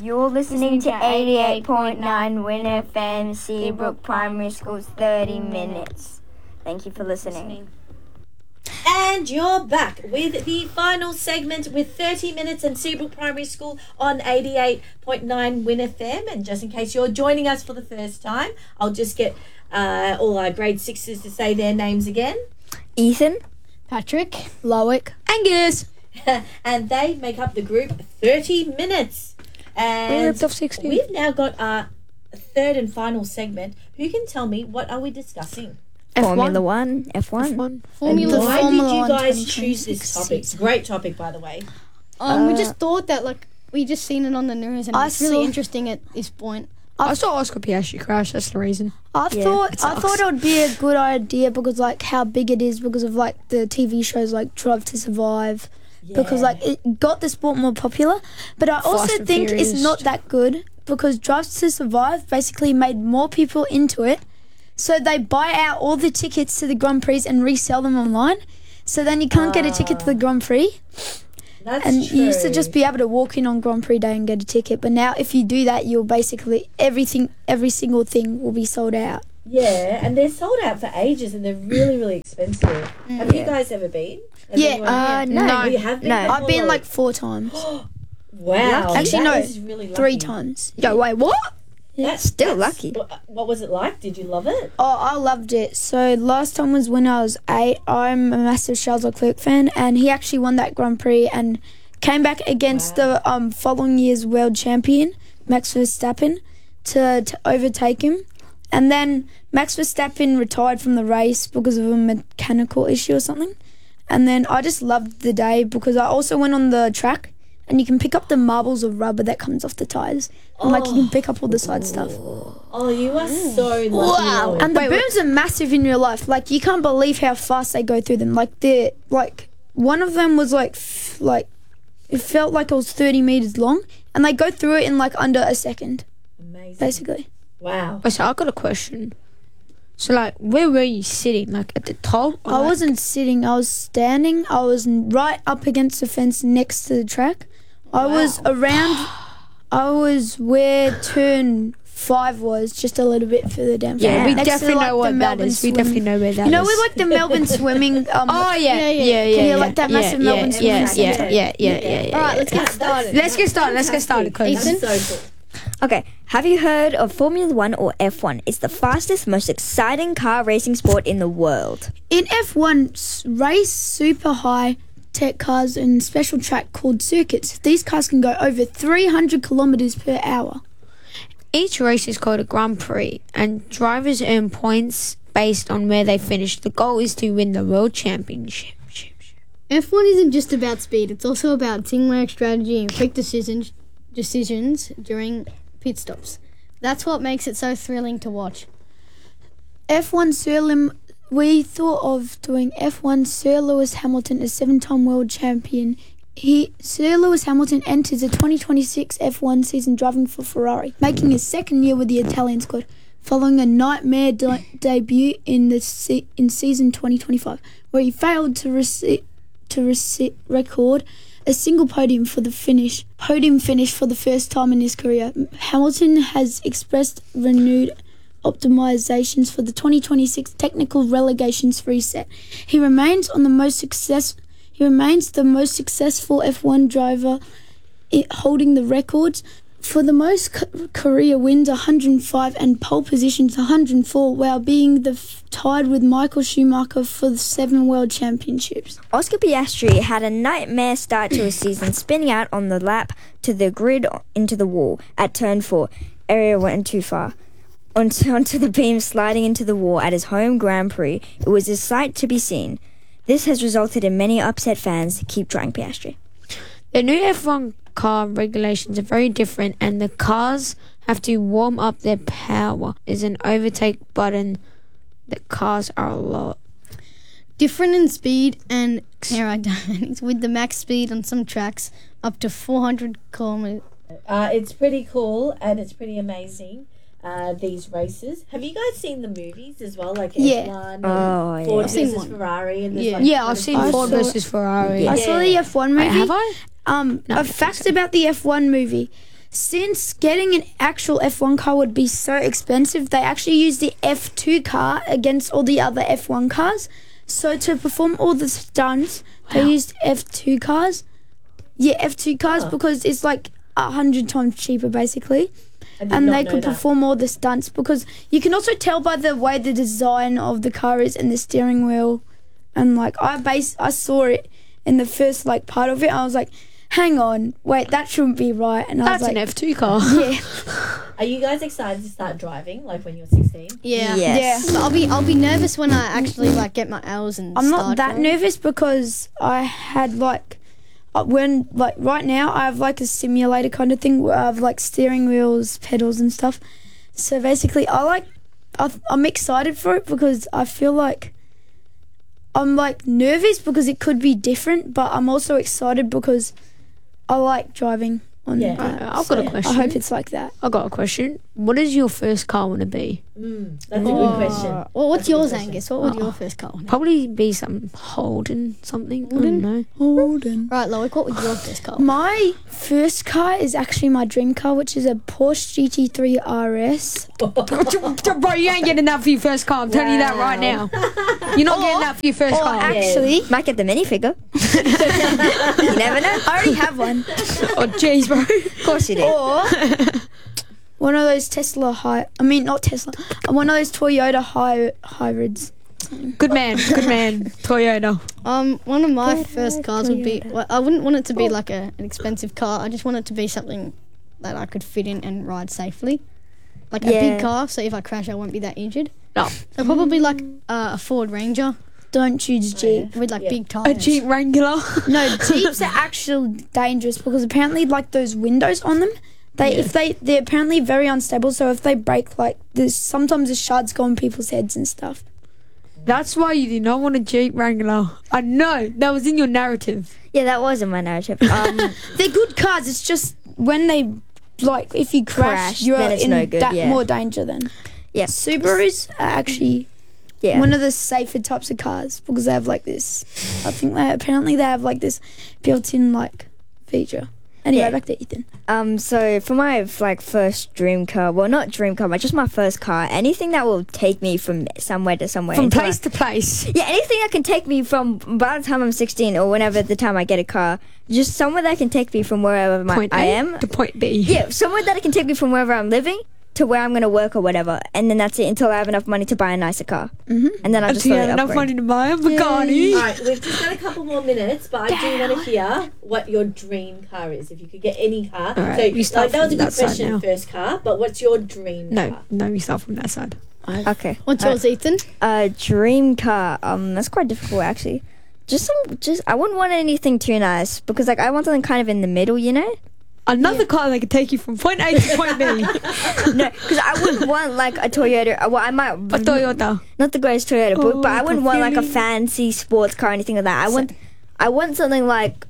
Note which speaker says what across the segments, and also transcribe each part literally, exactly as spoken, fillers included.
Speaker 1: You're listening to eighty-eight point nine Win F M, Seabrook Primary School's thirty minutes. Thank you for listening.
Speaker 2: And you're back with the final segment with thirty minutes and Seabrook Primary School on eighty-eight point nine Win F M. And just in case you're joining us for the first time, I'll just get uh, all our grade sixes to say their names again.
Speaker 3: Ethan,
Speaker 4: Patrick, Loic,
Speaker 3: Angus.
Speaker 2: And they make up the group thirty minutes. And
Speaker 3: we ripped off sixteen.
Speaker 2: We've now got our third and final segment. Who can tell me what are we discussing?
Speaker 3: Formula One, F one.
Speaker 4: F one.
Speaker 2: Formula
Speaker 4: And
Speaker 2: why
Speaker 4: Formula
Speaker 2: did you
Speaker 4: One
Speaker 2: guys choose this topic? It's a great topic, by the way.
Speaker 4: Um,
Speaker 3: Uh,
Speaker 4: we just thought that, like, we just seen it on the news and
Speaker 5: I
Speaker 4: it's really
Speaker 5: saw-
Speaker 4: interesting at this point.
Speaker 5: I saw Oscar Piastri crash. That's the reason.
Speaker 1: Yeah,
Speaker 5: I
Speaker 1: it
Speaker 5: thought I
Speaker 1: sucks.
Speaker 5: thought it would be a good idea because like how big it is because of like the T V shows like Drive to Survive because
Speaker 2: Yeah.
Speaker 5: like it got the sport more popular. But I also
Speaker 1: Fast and
Speaker 5: think
Speaker 1: Furious.
Speaker 5: it's not that good because Drive to Survive basically made more people into it. So they buy out all the tickets to the Grand Prix and resell them online. So then you can't get a ticket to the Grand Prix.
Speaker 2: That's
Speaker 5: And
Speaker 2: true.
Speaker 5: you used to just be able to walk in on Grand Prix Day and get a ticket. But now if you do that, you'll basically, everything, every single thing will be sold out.
Speaker 2: Yeah, and they're sold out for ages and they're really, really expensive. Have you guys ever been? Has
Speaker 5: Yeah,
Speaker 2: anyone
Speaker 1: uh,
Speaker 2: been?
Speaker 1: no.
Speaker 2: You have been
Speaker 1: No.
Speaker 2: before?
Speaker 5: I've been like four times.
Speaker 2: Wow.
Speaker 5: Actually,
Speaker 2: that
Speaker 5: no,
Speaker 2: is really
Speaker 5: three
Speaker 2: lucky.
Speaker 5: times. Yo, wait, what?
Speaker 2: That's
Speaker 1: Still
Speaker 2: that's-
Speaker 1: lucky.
Speaker 2: What, what was it like? Did you love it?
Speaker 5: Oh, I loved it. So last time was when I was eight. I'm a massive Charles Leclerc fan, and he actually won that Grand Prix and came back against
Speaker 2: Wow.
Speaker 5: the um, following year's world champion, Max Verstappen, to, to overtake him. And then Max Verstappen retired from the race because of a mechanical issue or something. And then I just loved the day because I also went on the track and you can pick up the marbles of rubber that comes off the tyres. And like you can pick up all the side stuff.
Speaker 2: Oh, you are so lucky.
Speaker 5: Wow!
Speaker 2: Lloyd.
Speaker 5: And the booms are massive in real life. Like you can't believe how fast they go through them. Like they're like one of them was like f- like it felt like it was thirty meters long, and they go through it in like under a second,
Speaker 2: Amazing.
Speaker 5: basically.
Speaker 2: Wow.
Speaker 5: So I got a question. So like, where were you sitting? Like at the top? I wasn't sitting. I was standing. I was n- right up against the fence next to the track. I was around. I was where turn five was, just a little bit further down.
Speaker 1: Yeah, we
Speaker 5: Next to,
Speaker 3: definitely
Speaker 5: like,
Speaker 3: know
Speaker 5: the
Speaker 3: what that
Speaker 5: Melbourne
Speaker 3: is. We
Speaker 5: swim-
Speaker 3: definitely know where that
Speaker 5: You know,
Speaker 3: is.
Speaker 5: with like the Melbourne swimming. Um,
Speaker 3: Oh yeah,
Speaker 4: Yeah,
Speaker 3: yeah,
Speaker 4: yeah.
Speaker 3: yeah, yeah.
Speaker 5: Yeah, like that massive
Speaker 3: yeah,
Speaker 5: Melbourne
Speaker 3: yeah,
Speaker 5: swimming
Speaker 3: yeah,
Speaker 5: centre.
Speaker 3: yeah, yeah, yeah, yeah.
Speaker 4: All right, let's
Speaker 3: yeah.
Speaker 4: get started.
Speaker 3: Let's get started. Let's get started. Cause
Speaker 4: Ethan?
Speaker 2: That's so cool.
Speaker 1: Okay, have you heard of Formula One or F one? It's the fastest, most exciting car racing sport in the world.
Speaker 5: In F one, s- race super high tech cars in a special track called circuits. These cars can go over three hundred kilometers per hour.
Speaker 3: Each race is called a Grand Prix, and drivers earn points based on where they finish. The goal is to win the World Championship.
Speaker 4: F one isn't just about speed, it's also about teamwork, strategy, and quick decisions decisions during pit stops. That's what makes it so thrilling to watch.
Speaker 5: F one Sir Lim, we thought of doing F one Sir Lewis Hamilton, a seven-time world champion. He Sir Lewis Hamilton enters the twenty twenty-six F one season driving for Ferrari, making his second year with the Italian squad, following a nightmare de- debut in the se- in season twenty twenty-five, where he failed to receive to rece- record a single podium for the finish podium finish for the first time in his career. Hamilton has expressed renewed optimizations for the twenty twenty-six technical relegations reset. He remains on the most success. He remains the most successful F one driver, i- holding the records for the most c- career wins, one hundred five, and pole positions, one hundred four, while being the f- tied with Michael Schumacher for the seven world championships.
Speaker 1: Oscar Piastri had a nightmare start to his season, spinning out on the lap to the grid into the wall at turn four. Area went too far. Onto, onto the beam, sliding into the wall at his home Grand Prix. It was a sight to be seen. This has resulted in many upset fans. Keep trying, Piastri.
Speaker 3: The new F one car regulations are very different, and the cars have to warm up their power. There's an overtake button. The cars are a lot.
Speaker 4: Different in speed and aerodynamics, with the max speed on some tracks up to four hundred kilometers.
Speaker 2: Uh, it's pretty cool and it's pretty amazing. Uh, these races. Have you guys seen the movies as well, like
Speaker 5: Yeah.
Speaker 2: F one, and
Speaker 1: Oh, yeah.
Speaker 2: Ford
Speaker 4: I've seen
Speaker 2: versus
Speaker 4: one.
Speaker 2: Ferrari, and there's
Speaker 4: Yeah.
Speaker 2: like
Speaker 3: Yeah,
Speaker 2: kind
Speaker 3: I've
Speaker 2: of
Speaker 3: seen
Speaker 5: I
Speaker 3: Ford
Speaker 5: saw-
Speaker 3: versus Ferrari.
Speaker 5: I saw the F one movie.
Speaker 3: Wait, have I?
Speaker 5: Um,
Speaker 3: No, I
Speaker 5: a
Speaker 3: don't
Speaker 5: fact
Speaker 3: think so.
Speaker 5: about the F one movie. since getting an actual F one car would be so expensive, they actually used the F two car against all the other F one cars. So to perform all the stunts, they used F two cars. Yeah, F two cars
Speaker 2: Oh.
Speaker 5: because it's like a hundred times cheaper, basically.
Speaker 2: I did
Speaker 5: And
Speaker 2: not
Speaker 5: they
Speaker 2: know
Speaker 5: could
Speaker 2: that.
Speaker 5: perform all the stunts because you can also tell by the way the design of the car is and the steering wheel. And like I base, I saw it in the first like part of it. I was like, hang on, wait, that shouldn't be right. And I
Speaker 3: That's
Speaker 5: was
Speaker 3: an
Speaker 5: like,
Speaker 3: F two car.
Speaker 5: yeah,
Speaker 2: Are you guys excited to start driving, like when you're sixteen?
Speaker 4: Yeah.
Speaker 1: Yes.
Speaker 4: But I'll be I'll be nervous when I actually like get my L's and
Speaker 5: I'm not
Speaker 4: start
Speaker 5: that
Speaker 4: driving.
Speaker 5: nervous because I had like uh, when like right now I have like a simulator kind of thing where I have like steering wheels, pedals, and stuff. So basically, I like I, I'm excited for it because I feel like I'm like nervous because it could be different, but I'm also excited because I like driving on.
Speaker 2: Yeah.
Speaker 5: that.
Speaker 3: Uh, I've got a
Speaker 2: Yeah.
Speaker 3: question.
Speaker 5: I hope it's like that.
Speaker 3: I got a question. What does your first car want to be?
Speaker 2: Mm, that's a good question.
Speaker 4: Uh, well, what's
Speaker 2: That's a good
Speaker 4: yours,
Speaker 2: question.
Speaker 4: Angus? What would
Speaker 3: Oh.
Speaker 4: your first car want?
Speaker 3: Probably be some Holden something. I
Speaker 4: Holden?
Speaker 3: don't know.
Speaker 5: Holden.
Speaker 4: Right, Loic, what would your first car?
Speaker 5: My first car is actually my dream car, which is a Porsche G T three R S.
Speaker 3: Bro, you ain't getting that for your first car. I'm telling you that right now. You're not getting that for your first
Speaker 5: Or
Speaker 3: car.
Speaker 5: actually,
Speaker 1: Might get the minifigure. You never know.
Speaker 5: I already have one.
Speaker 3: Oh, jeez, bro.
Speaker 1: Of course you do.
Speaker 5: Or one of those Tesla hy I mean not Tesla. One of those Toyota hy- hybrids.
Speaker 3: Good man. Good man. Toyota.
Speaker 4: Um, one of my
Speaker 5: Toyota,
Speaker 4: first cars would be.
Speaker 5: Toyota.
Speaker 4: Well, I wouldn't want it to be like a, an expensive car. I just want it to be something that I could fit in and ride safely, like a
Speaker 1: Yeah.
Speaker 4: big car. So if I crash, I won't be that injured.
Speaker 3: No.
Speaker 4: So probably like uh, a Ford Ranger
Speaker 5: Don't choose Jeep.
Speaker 4: with like
Speaker 2: Yeah.
Speaker 4: big
Speaker 3: A
Speaker 4: tires.
Speaker 3: Jeep Wrangler.
Speaker 5: No, Jeeps are actually dangerous because apparently like those windows on them, they if they they're apparently very unstable. So if they break, like there's sometimes the shards go on people's heads and stuff.
Speaker 3: That's why you do not want a Jeep Wrangler. I know. That was in your narrative.
Speaker 1: Yeah, that was in my narrative. Um,
Speaker 5: They're good cars. It's just when they like if you crash,
Speaker 1: Crash,
Speaker 5: you're
Speaker 1: then it's
Speaker 5: in
Speaker 1: no good,
Speaker 5: that
Speaker 1: yeah.
Speaker 5: more danger then.
Speaker 1: yeah,
Speaker 5: Subarus are actually
Speaker 1: yeah.
Speaker 5: one of the safer types of cars because they have like this. I think they apparently they have like this built-in like feature. Anyway,
Speaker 1: Yeah.
Speaker 5: back to Ethan.
Speaker 1: Um, so for my like first dream car, well, not dream car, but just my first car. Anything that will take me from somewhere to somewhere.
Speaker 3: From
Speaker 1: until
Speaker 3: place
Speaker 1: I-
Speaker 3: to place.
Speaker 1: yeah, anything that can take me from by the time I'm sixteen or whenever the time I get a car, just somewhere that can take me from wherever my,
Speaker 3: Point
Speaker 1: I
Speaker 3: A
Speaker 1: am.
Speaker 3: to point B.
Speaker 1: Yeah, somewhere that can take me from wherever I'm living to where I'm gonna work or whatever, and then that's it until I have enough money to buy a nicer car,
Speaker 5: Mm-hmm.
Speaker 1: and then I'll just
Speaker 3: Until you
Speaker 1: slowly
Speaker 3: have enough
Speaker 1: upgrade.
Speaker 3: money to buy a Bugatti.
Speaker 2: All right, we've just got a couple more minutes, but I do want to hear what your dream car is. If you could get any car,
Speaker 3: All right,
Speaker 2: so
Speaker 3: you start
Speaker 2: like, that was a
Speaker 3: from
Speaker 2: good
Speaker 3: that side
Speaker 2: question.
Speaker 3: now.
Speaker 2: First car, but what's your dream
Speaker 3: No,
Speaker 2: car?
Speaker 3: no, we start from that side.
Speaker 1: Okay.
Speaker 4: What's yours, Ethan?
Speaker 1: Uh, dream car. Um, that's quite difficult actually. Just some, just I wouldn't want anything too nice because like I want something kind of in the middle, you know.
Speaker 3: Another car that could take you from point A to point B.
Speaker 1: No, because I wouldn't want like a Toyota. uh, Well, I might
Speaker 3: A Toyota.
Speaker 1: not the greatest Toyota, but,
Speaker 3: Oh,
Speaker 1: but I wouldn't want like a
Speaker 3: feeling.
Speaker 1: fancy sports car or anything like that. I want, I want something like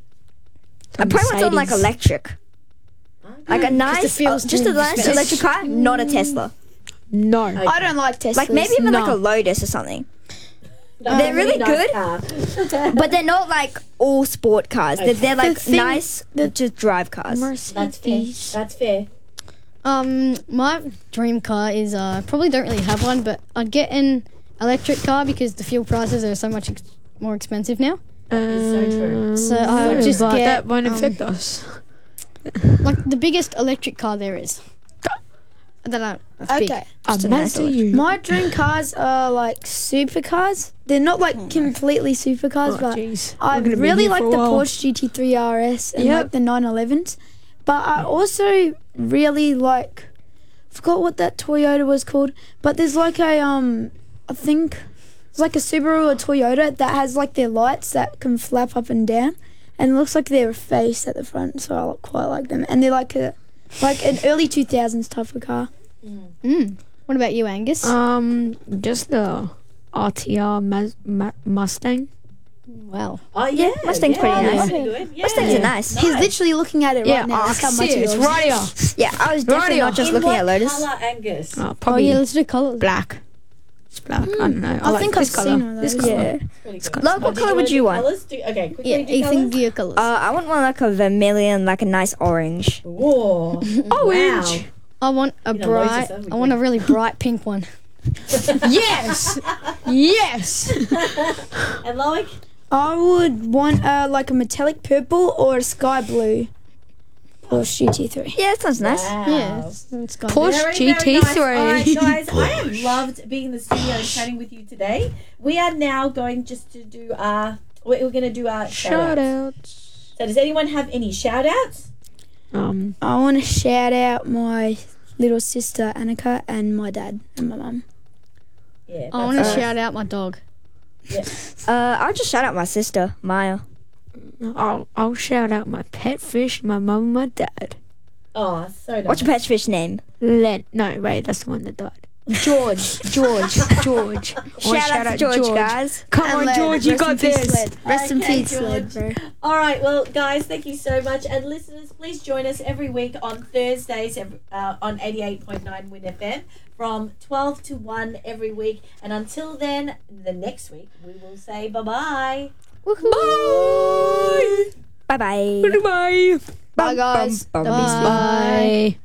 Speaker 1: I
Speaker 3: Some
Speaker 1: probably want something like
Speaker 3: Mercedes.
Speaker 1: electric, like a nice,
Speaker 4: it feels
Speaker 1: uh, just a
Speaker 4: too
Speaker 1: nice
Speaker 4: expensive.
Speaker 1: electric car, not a Tesla.
Speaker 3: No.
Speaker 5: I don't like Teslas.
Speaker 1: Like maybe even like
Speaker 3: No.
Speaker 1: a Lotus or something.
Speaker 2: That's
Speaker 1: They're
Speaker 2: a
Speaker 1: really
Speaker 2: nice
Speaker 1: good.
Speaker 2: car.
Speaker 1: But they're not like all sport cars. They're, they're like
Speaker 5: thing-
Speaker 1: nice, just drive cars.
Speaker 2: That's fair. That's fair.
Speaker 4: Um, my dream car is uh probably don't really have one, but I'd get an electric car because the fuel prices are so much ex- more expensive now.
Speaker 2: Is so true.
Speaker 4: So I would
Speaker 3: Yeah,
Speaker 4: just
Speaker 3: but
Speaker 4: get
Speaker 3: that won't
Speaker 4: um,
Speaker 3: affect us.
Speaker 4: like the biggest electric car there is. I don't know. That's big.
Speaker 5: Okay.
Speaker 3: I'm
Speaker 1: a
Speaker 3: mad
Speaker 1: nice
Speaker 3: to you.
Speaker 5: My dream cars are like supercars. They're not like completely supercars,
Speaker 3: Oh,
Speaker 5: but
Speaker 3: jeez.
Speaker 5: I
Speaker 3: We're gonna be
Speaker 5: really
Speaker 3: here
Speaker 5: like
Speaker 3: for a
Speaker 5: the
Speaker 3: while.
Speaker 5: Porsche G T three R S and
Speaker 3: Yep.
Speaker 5: like the nine elevens. But I also really like forgot what that Toyota was called. But there's like a um I think it's like a Subaru or Toyota that has like their lights that can flap up and down, and it looks like their face at the front. So I quite like them, and they're like a like an early two thousands type of car.
Speaker 4: Mm. What about you, Angus?
Speaker 3: Um, just the R T R Maz- Ma- Mustang.
Speaker 4: well,
Speaker 2: Oh yeah,
Speaker 1: Mustang's
Speaker 2: yeah,
Speaker 1: pretty
Speaker 2: that's
Speaker 1: nice.
Speaker 2: pretty good. Yeah.
Speaker 1: Mustangs are nice.
Speaker 5: He's literally looking at it
Speaker 3: Yeah,
Speaker 5: right now.
Speaker 3: I
Speaker 5: That's how
Speaker 3: see
Speaker 5: much
Speaker 3: it.
Speaker 5: he
Speaker 3: It's
Speaker 5: loves
Speaker 3: right here.
Speaker 1: Yeah, I was definitely
Speaker 3: Radio.
Speaker 1: not just
Speaker 2: In
Speaker 1: looking
Speaker 2: what
Speaker 1: at Lotus.
Speaker 2: colour, Angus?
Speaker 3: Oh,
Speaker 4: oh
Speaker 3: probably
Speaker 4: yeah, let's do colours.
Speaker 3: black. It's black. I don't know. I,
Speaker 5: I
Speaker 3: like
Speaker 5: think
Speaker 3: this
Speaker 5: I've
Speaker 3: colour.
Speaker 5: seen one of
Speaker 3: This
Speaker 5: those.
Speaker 3: colour.
Speaker 1: Yeah.
Speaker 2: Really
Speaker 3: It's
Speaker 2: good.
Speaker 3: got-
Speaker 1: Like, what
Speaker 2: Do
Speaker 1: colour
Speaker 2: wanna
Speaker 1: would
Speaker 2: do
Speaker 1: you want?
Speaker 2: Colours? Do, okay, quickly
Speaker 4: Yeah,
Speaker 2: do
Speaker 4: Ethan,
Speaker 2: colours.
Speaker 4: do your colours.
Speaker 1: Uh, I want one like a vermilion, like a nice orange.
Speaker 2: Whoa.
Speaker 3: Orange.
Speaker 4: I want a
Speaker 2: You know,
Speaker 4: bright.
Speaker 2: Moses, that'd be
Speaker 4: I want a
Speaker 2: good.
Speaker 4: really bright pink one.
Speaker 5: Yes, yes.
Speaker 2: And Loic?
Speaker 5: I would want uh, like a metallic purple or a sky blue for G T three.
Speaker 1: Yeah, that sounds nice.
Speaker 2: Wow.
Speaker 4: Yeah, it's, it's got
Speaker 3: Porsche
Speaker 2: Very,
Speaker 3: G
Speaker 2: very
Speaker 3: T
Speaker 2: nice.
Speaker 3: three.
Speaker 2: All right, guys, I have loved being in the studio and chatting with you today. We are now going just to do our, we're, we're going to do our shout
Speaker 3: Shout
Speaker 2: outs.
Speaker 3: outs.
Speaker 2: So does anyone have any shout outs?
Speaker 3: Um,
Speaker 5: I want to shout out my little sister Annika and my dad and my mum.
Speaker 2: Yeah.
Speaker 4: I want to
Speaker 2: that's
Speaker 4: shout out my dog.
Speaker 1: Uh, I'll just shout out my sister, Maya.
Speaker 3: I'll I'll shout out my pet fish, my mum, and my dad.
Speaker 2: Oh, so nice.
Speaker 1: What's your pet fish name?
Speaker 3: Len. No, wait, that's the one that died.
Speaker 5: George, George, George.
Speaker 1: Shout, out to George, guys.
Speaker 3: Come
Speaker 5: And
Speaker 3: on,
Speaker 5: Led.
Speaker 3: George, you
Speaker 5: Rest
Speaker 3: got
Speaker 5: in peace,
Speaker 3: this.
Speaker 5: Led. Rest in
Speaker 2: Okay,
Speaker 5: peace, Led,
Speaker 2: George.
Speaker 5: bro.
Speaker 2: All right, well, guys, thank you so much. And listeners, please join us every week on Thursdays every, uh, on eighty-eight point nine Win F M from twelve to one every week. And until then, the next week, we will say bye-bye.
Speaker 1: Bye. Bye bye.
Speaker 3: Bye.
Speaker 5: Bye, guys.
Speaker 1: Bum, bum,
Speaker 5: Don't be
Speaker 1: bum.
Speaker 5: silly.
Speaker 3: Bye.